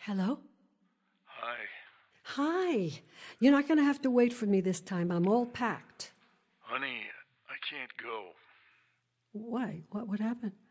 Hello? Hi. Hi. You're not going to have to wait for me this time. I'm all packed. Honey, I can't go. Why? What happened?